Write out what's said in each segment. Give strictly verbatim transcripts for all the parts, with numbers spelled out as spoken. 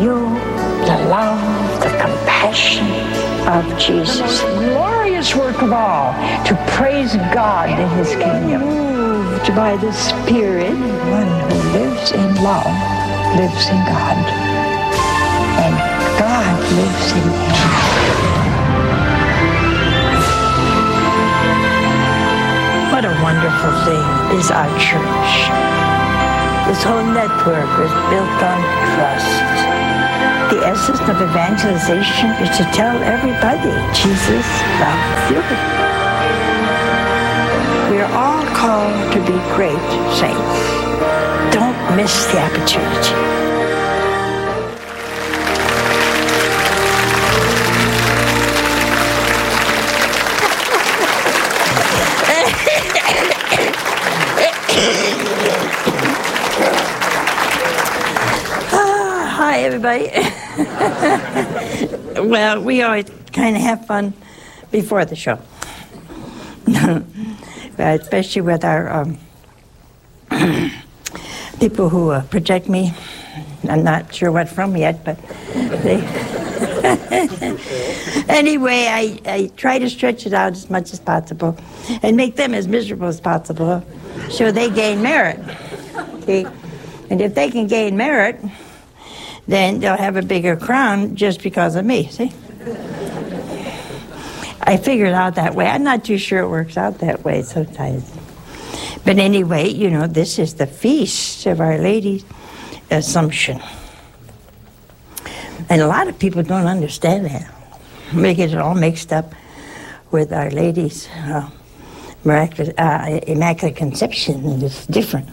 you the love, the compassion of Jesus. The most glorious work of all, to praise God in his kingdom. Moved by the Spirit, one who lives in love lives in God, and God lives in him. What a wonderful thing is our church. This whole network is built on trust. The essence of evangelization is to tell everybody Jesus loves you. We are all called to be great saints. Don't miss the opportunity. Hi, everybody. Well, we always kind of have fun before the show, especially with our um, people who uh, project me. I'm not sure what from yet, but they... Anyway, I, I try to stretch it out as much as possible and make them as miserable as possible so they gain merit. See? And if they can gain merit, then they'll have a bigger crown just because of me, see? I figure it out that way. I'm not too sure it works out that way sometimes. But anyway, you know, this is the feast of Our Lady's Assumption. And a lot of people don't understand that. They get it all mixed up with Our Lady's uh, miraculous, uh, Immaculate Conception, and it's different.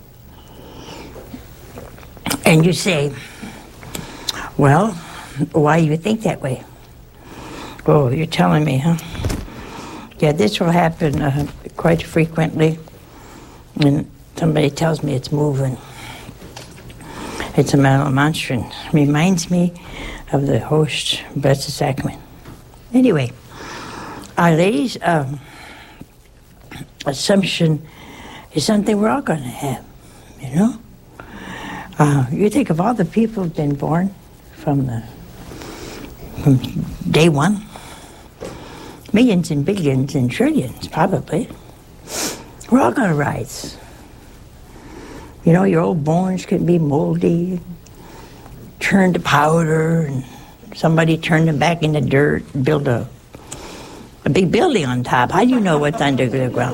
And you say, well, why do you think that way? Oh, you're telling me, huh? Yeah, this will happen uh, quite frequently when somebody tells me it's moving. It's a monstrance. Reminds me of the Host Blessed Sacrament. Anyway, Our Lady's um, Assumption is something we're all going to have, you know? Uh, you think of all the people who've been born from the from day one, millions and billions and trillions, probably. We're all going to rise. You know, your old bones can be moldy, turned to powder, and somebody turned them back into dirt and build a, a big building on top. How do you know what's under the ground?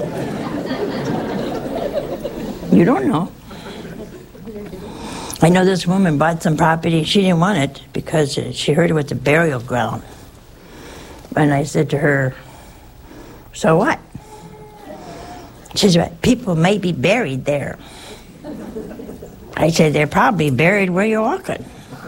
You don't know. I know this woman bought some property. She didn't want it because she heard it was a burial ground. And I said to her, so what? She said, people may be buried there. I said, they're probably buried where you're walking.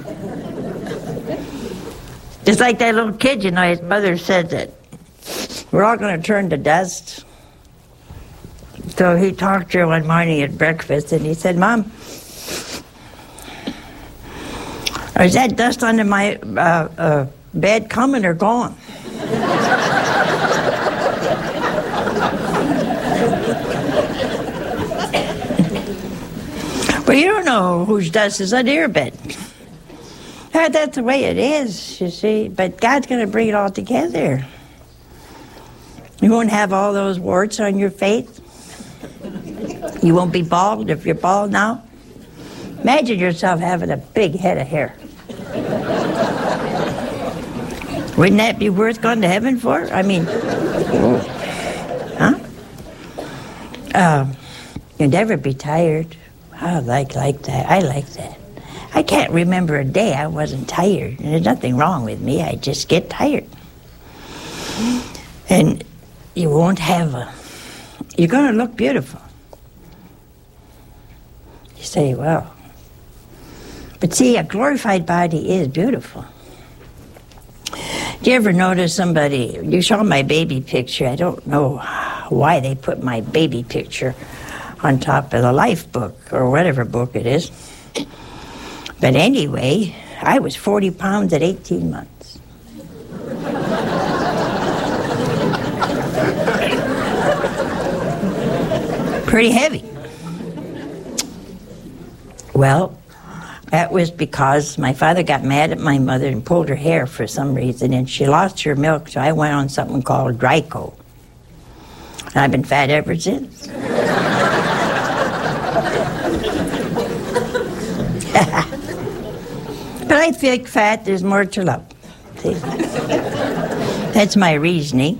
Just like that little kid, you know, his mother said that we're all going to turn to dust. So he talked to her one morning at breakfast, and he said, Mom, is that dust under my uh, uh, bed coming or gone? Well, you don't know whose dust is under your bed. That's the way it is, you see. But God's going to bring it all together. You won't have all those warts on your face. You won't be bald if you're bald now. Imagine yourself having a big head of hair. Wouldn't that be worth going to heaven for? I mean, huh? Um, you'll never be tired. I like like that. I like that. I can't remember a day I wasn't tired. And there's nothing wrong with me. I just get tired. And you won't have a... You're going to look beautiful. You say, well... But see, a glorified body is beautiful. Do you ever notice somebody... You saw my baby picture. I don't know why they put my baby picture on top of the Life book, or whatever book it is. But anyway, I was forty pounds at eighteen months. Pretty heavy. Well, That was because my father got mad at my mother and pulled her hair for some reason, and she lost her milk, so I went on something called Dryco. And I've been fat ever since. But I think fat, there's more to love. See? That's my reasoning.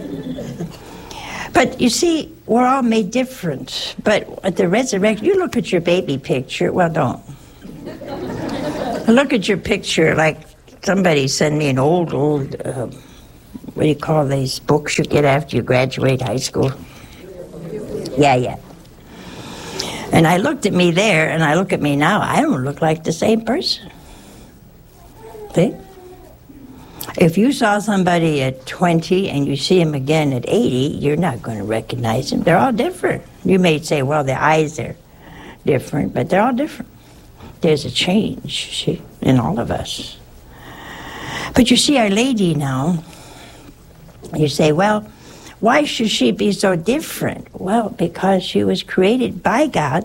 But you see, we're all made different. But at the resurrection, you look at your baby picture, well, don't. Look at your picture like somebody sent me an old, old, uh, what do you call these books you get after you graduate high school? Yeah, yeah. And I looked at me there, and I look at me now. I don't look like the same person. See? If you saw somebody at twenty and you see him again at eighty, you're not going to recognize him. They're all different. You may say, well, their eyes are different, but they're all different. There's a change, see, in all of us. But you see, Our Lady now, you say, well, why should she be so different? Well, because she was created by God.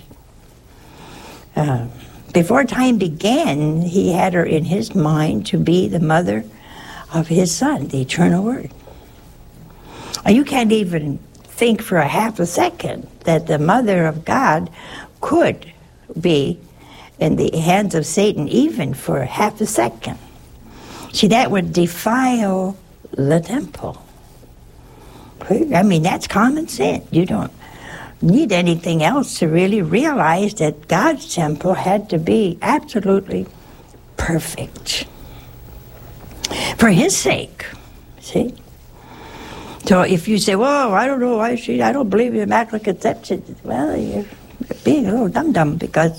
Uh, before time began, he had her in his mind to be the mother of his Son, the eternal Word. And you can't even think for a half a second that the mother of God could be in the hands of Satan even for half a second. See, that would defile the temple. I mean, that's common sense. You don't need anything else to really realize that God's temple had to be absolutely perfect for his sake. See? So if you say, well, I don't know, I, she, I don't believe in Immaculate Conception, well, you're being a little dum-dum, because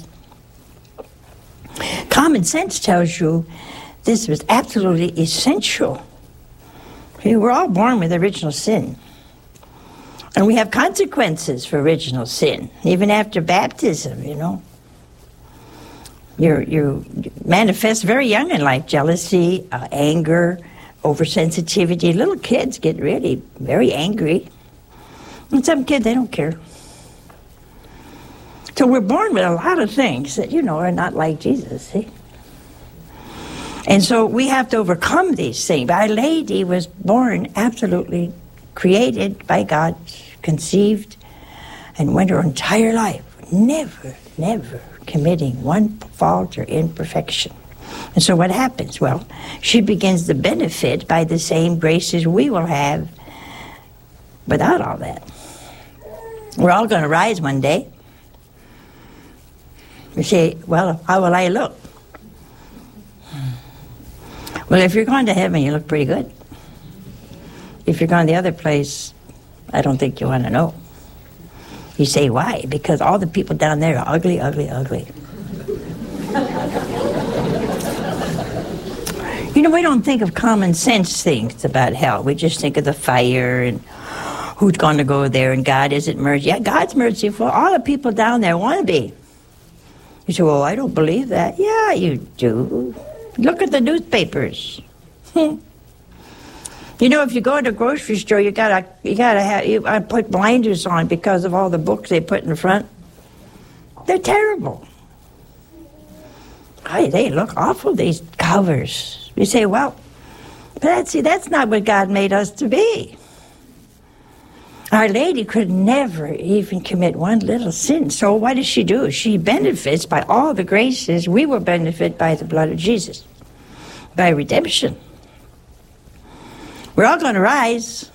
common sense tells you this was absolutely essential. See, we're all born with original sin. And we have consequences for original sin, even after baptism, you know. You're, you manifest very young in life, jealousy, uh, anger, oversensitivity. Little kids get really very angry. And some kids, they don't care. So we're born with a lot of things that, you know, are not like Jesus, see? And so we have to overcome these things. Our Lady was born absolutely created by God, conceived, and went her entire life never, never committing one fault or imperfection. And so what happens? Well, she begins to benefit by the same graces we will have without all that. We're all going to rise one day. You say, well, how will I look? Well, if you're going to heaven, you look pretty good. If you're going the other place, I don't think you want to know. You say, why? Because all the people down there are ugly, ugly, ugly. You know, we don't think of common sense things about hell. We just think of the fire and who's going to go there, and God isn't merciful. Yeah, God's merciful. All the people down there want to be. You say, well, I don't believe that. Yeah, you do. Look at the newspapers. You know, if you go to a grocery store, you gotta, you gotta have, you gotta put blinders on because of all the books they put in front. They're terrible. Hey, they look awful, these covers. You say, well, but that's, see, that's not what God made us to be. Our Lady could never even commit one little sin. So what does she do? She benefits by all the graces. We will benefit by the blood of Jesus, by redemption. We're all going to rise,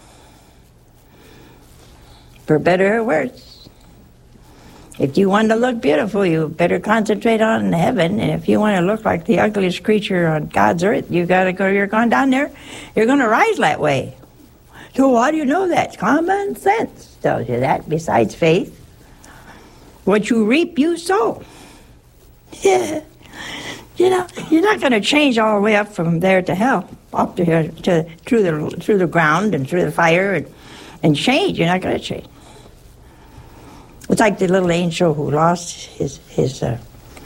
for better or worse. If you want to look beautiful, you better concentrate on heaven. And if you want to look like the ugliest creature on God's earth, you got to go. You're going down there. You're going to rise that way. So how do you know that? Common sense tells you that. Besides faith, what you reap, you sow. Yeah. You know, you're not going to change all the way up from there to hell, up to here, to through the through the ground and through the fire, and, and change. You're not going to change. It's like the little angel who lost his his uh,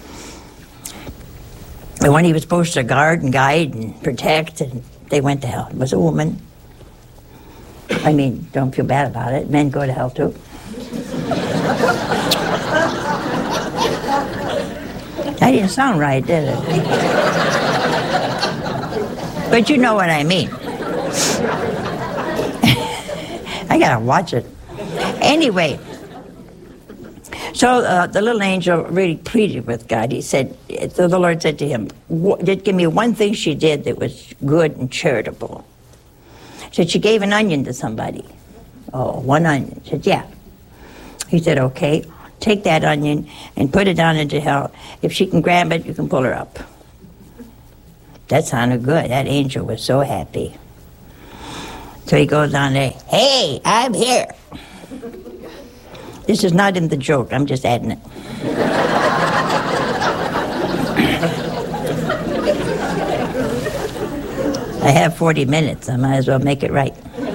the one he was supposed to guard and guide and protect, and they went to hell. It was a woman. I mean, don't feel bad about it. Men go to hell too. That didn't sound right, did it? But you know what I mean. I gotta watch it. Anyway, so uh, the little angel really pleaded with God. He said, so the Lord said to him, "Did give me one thing she did that was good and charitable." He said, she gave an onion to somebody. Oh, one onion. He said, yeah. He said, okay, take that onion and put it down into hell. If she can grab it, you can pull her up. That sounded good. That angel was so happy. So he goes on there, hey, I'm here. This is not in the joke, I'm just adding it. I have forty minutes, I might as well make it right.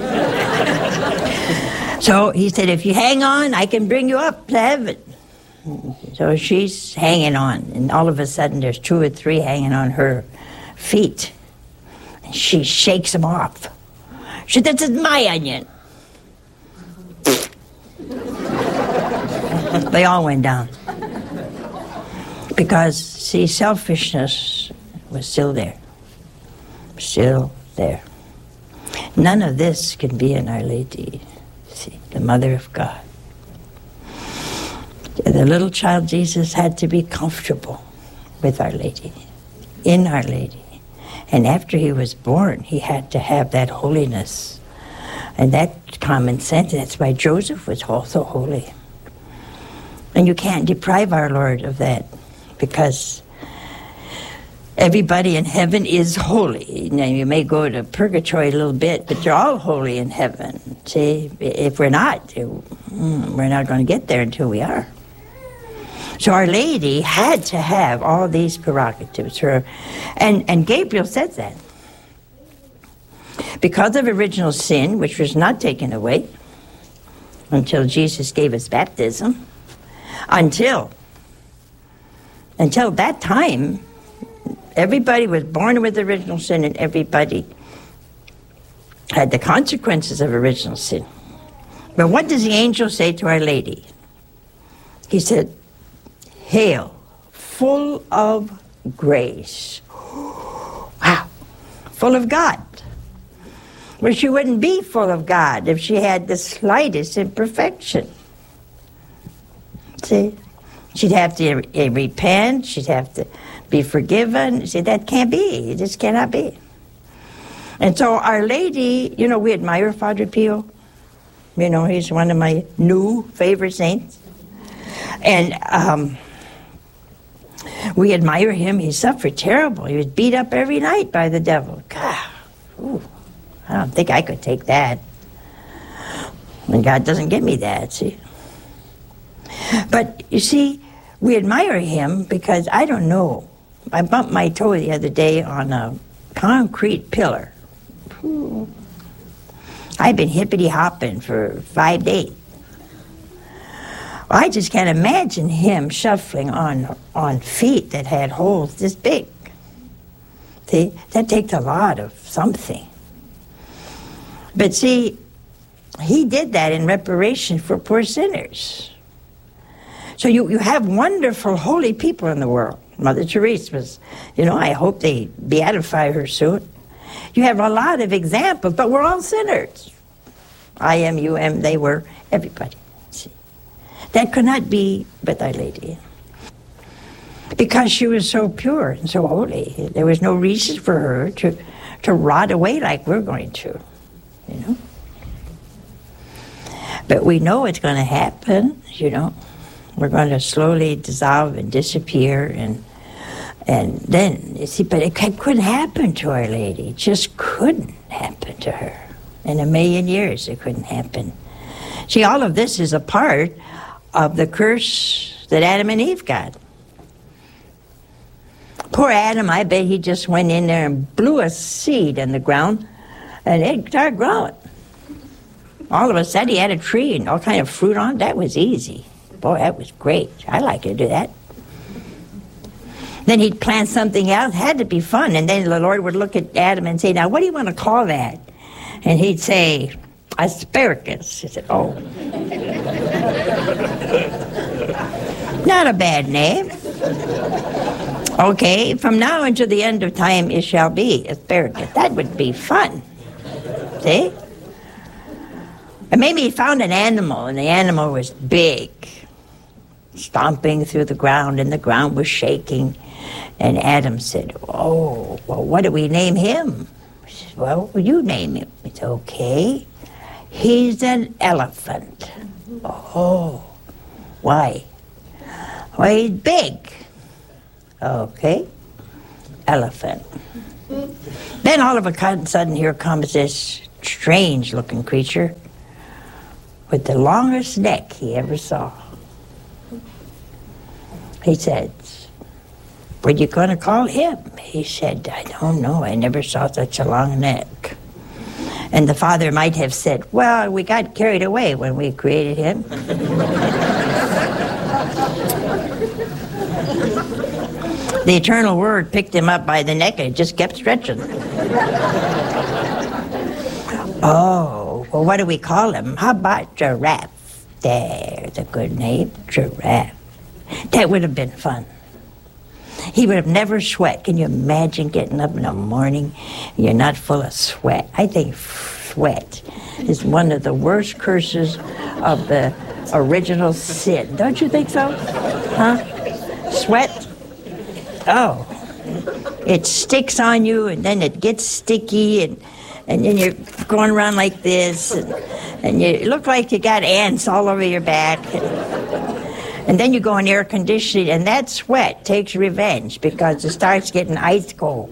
So he said, if you hang on, I can bring you up to heaven. So she's hanging on, and all of a sudden there's two or three hanging on her feet. And she shakes them off. She said, this is my onion. They all went down. Because, see, selfishness was still there. Still there. None of this can be in Our Lady, see, the Mother of God. The little child Jesus had to be comfortable with Our Lady, in Our Lady. And after he was born, he had to have that holiness and that common sense. That's why Joseph was also holy. And you can't deprive our Lord of that, because everybody in heaven is holy. Now, you may go to purgatory a little bit, but you're all holy in heaven. See, if we're not, we're not going to get there until we are. So Our Lady had to have all these prerogatives. Her, and, and Gabriel said that. Because of original sin, which was not taken away until Jesus gave us baptism, until, until that time, everybody was born with original sin, and everybody had the consequences of original sin. But what does the angel say to Our Lady? He said, hail, full of grace. Wow, full of God. Well, she wouldn't be full of God if she had the slightest imperfection. See? She'd have to uh, repent, she'd have to be forgiven. See, that can't be. It just cannot be. And so Our Lady, you know, we admire Father Pio. You know, he's one of my new favorite saints. And um, we admire him. He suffered terrible. He was beat up every night by the devil. God, ooh, I don't think I could take that. And God doesn't give me that, see. But, you see, we admire him because, I don't know, I bumped my toe the other day on a concrete pillar. Ooh. I've been hippity-hopping for five days. I just can't imagine him shuffling on, on feet that had holes this big. See, that takes a lot of something. But see, he did that in reparation for poor sinners. So you, you have wonderful, holy people in the world. Mother Teresa was, you know, I hope they beatify her soon. You have a lot of examples, but we're all sinners. I am, you am, they were, everybody. See, that could not be with Our Lady. Because she was so pure and so holy, there was no reason for her to, to rot away like we're going to, you know. But we know it's going to happen, you know. We're going to slowly dissolve and disappear, and and then, you see, but it couldn't happen to Our Lady. It just couldn't happen to her. In a million years, it couldn't happen. See, all of this is a part of the curse that Adam and Eve got. Poor Adam, I bet he just went in there and blew a seed in the ground, and it started growing. All of a sudden, he had a tree and all kind of fruit on it. That was easy. Boy, that was great. I like to do that. Then he'd plant something else. It had to be fun. And then the Lord would look at Adam and say, now, what do you want to call that? And he'd say, asparagus. He said, oh. Not a bad name. Okay, from now until the end of time it shall be asparagus. That would be fun. See? And maybe he found an animal, and the animal was big, stomping through the ground, and the ground was shaking. And Adam said, oh, well, what do we name him? He said, well, you name him. It's okay. He's an elephant. Oh, why? Well, he's big. Okay, elephant. Then all of a sudden, here comes this strange-looking creature with the longest neck he ever saw. He said, what are you going to call him? He said, I don't know. I never saw such a long neck. And the father might have said, well, we got carried away when we created him. The eternal word picked him up by the neck and it just kept stretching. Oh, well, what do we call him? How about Giraffe? There's a good name, Giraffe. That would have been fun. He would have never sweat. Can you imagine getting up in the morning and you're not full of sweat? I think sweat is one of the worst curses of the original sin. Don't you think so? Huh? Sweat? Oh. It sticks on you and then it gets sticky and and then you're going around like this and, and you look like you got ants all over your back. And, And then you go in air conditioning, and that sweat takes revenge because it starts getting ice cold.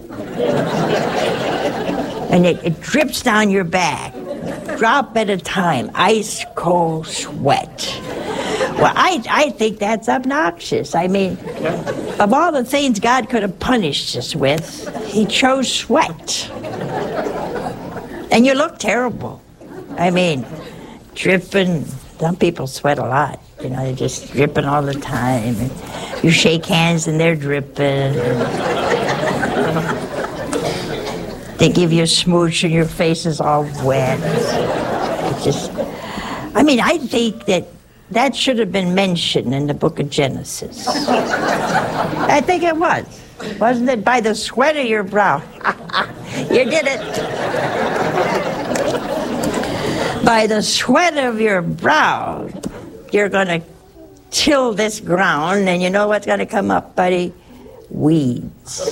And it, it drips down your back, drop at a time, ice cold sweat. Well, I, I think that's obnoxious. I mean, of all the things God could have punished us with, he chose sweat. And you look terrible. I mean, dripping. Some people sweat a lot. You know, they're just dripping all the time. And you shake hands and they're dripping. They give you a smooch and your face is all wet. It's just, I mean, I think that that should have been mentioned in the book of Genesis. I think it was. Wasn't it? By the sweat of your brow. You did it. By the sweat of your brow, you're going to till this ground, and you know what's going to come up, buddy? Weeds.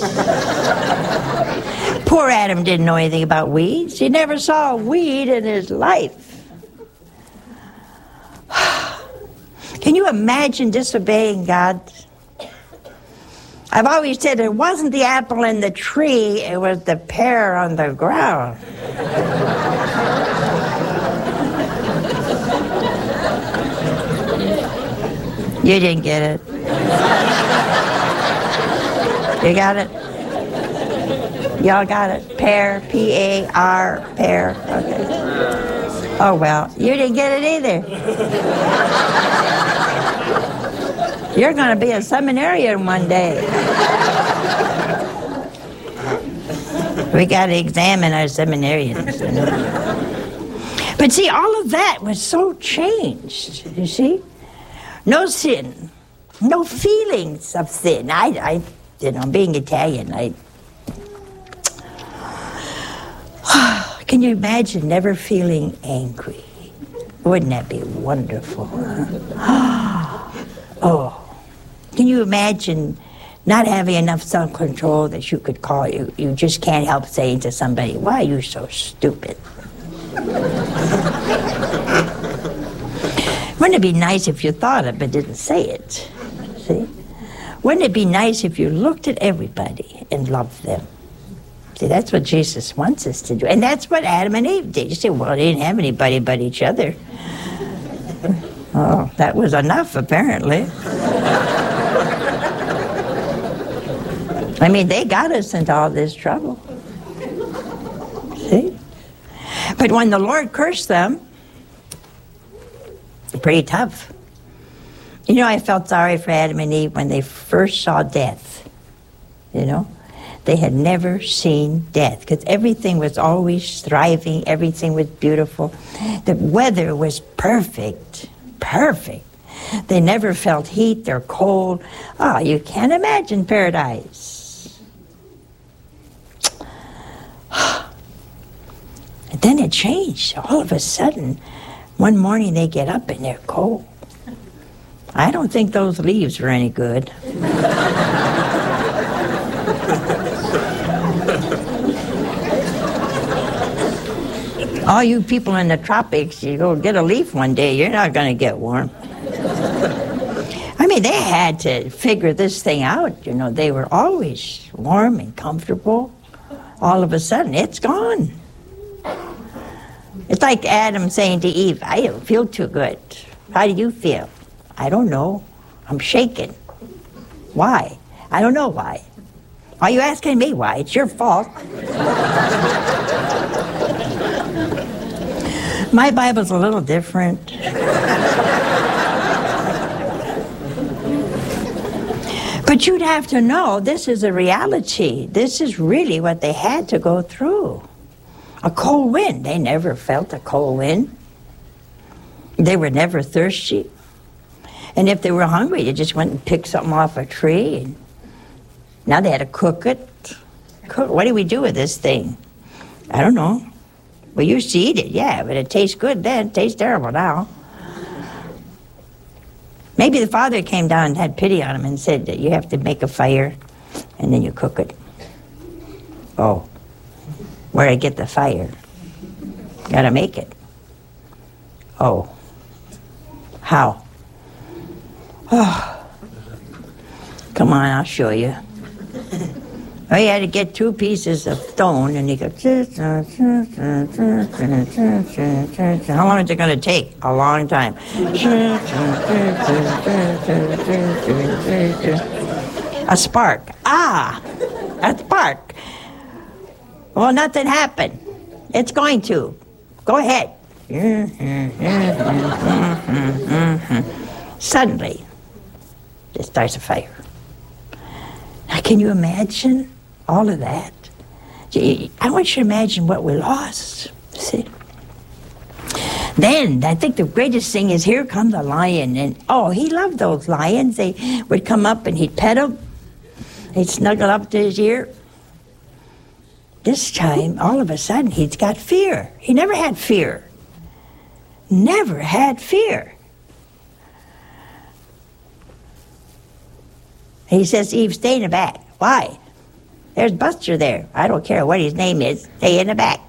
Poor Adam didn't know anything about weeds. He never saw a weed in his life. Can you imagine disobeying God? I've always said it wasn't the apple in the tree, it was the pear on the ground. You didn't get it. You got it? Y'all got it? Pear, P A R, pear. Okay. Oh, well, you didn't get it either. You're going to be a seminarian one day. We got to examine our seminarians. You know? But see, all of that was so changed, you see? No sin, no feelings of sin. I, I, you know, being Italian, I... Can you imagine never feeling angry? Wouldn't that be wonderful? Huh? Oh, can you imagine not having enough self-control that you could call you? You just can't help saying to somebody, "Why are you so stupid?" Wouldn't it be nice if you thought it but didn't say it? See? Wouldn't it be nice if you looked at everybody and loved them? See, that's what Jesus wants us to do. And that's what Adam and Eve did. You say, well, they didn't have anybody but each other. Oh, that was enough, apparently. I mean, they got us into all this trouble. See? But when the Lord cursed them, pretty tough. You know, I felt sorry for Adam and Eve when they first saw death. You know? They had never seen death because everything was always thriving, everything was beautiful. The weather was perfect, perfect. They never felt heat or cold. Oh, you can't imagine paradise. And then it changed. All of a sudden, one morning they get up and they're cold. I don't think those leaves were any good. All you people in the tropics, you go get a leaf one day, you're not going to get warm. I mean, they had to figure this thing out. You know, they were always warm and comfortable. All of a sudden, it's gone. It's like Adam saying to Eve, I don't feel too good. How do you feel? I don't know. I'm shaking. Why? I don't know why. Are you asking me why? It's your fault. My Bible's a little different. But you'd have to know this is a reality. This is really what they had to go through. A cold wind. They never felt a cold wind. They were never thirsty. And if they were hungry, they just went and picked something off a tree. And now they had to cook it. Cook. What do we do with this thing? I don't know. We used to eat it, yeah, but it tastes good then. It tastes terrible now. Maybe the father came down and had pity on him and said that you have to make a fire and then you cook it. Oh, where'd I get the fire? Gotta make it. Oh, how? Oh, come on, I'll show you. Oh, he had to get two pieces of stone, and he goes, how long is it going to take? A long time. A spark. Ah, a spark. Well, nothing happened. It's going to. Go ahead. Suddenly, it starts a fire. Now, can you imagine all of that? I want you to imagine what we lost. See? Then, I think the greatest thing is here come the lion. And, oh, he loved those lions. They would come up and he'd pet them. He'd snuggle up to his ear. This time, all of a sudden, he's got fear. He never had fear. Never had fear. He says, Eve, stay in the back. Why? There's Buster there. I don't care what his name is. Stay in the back.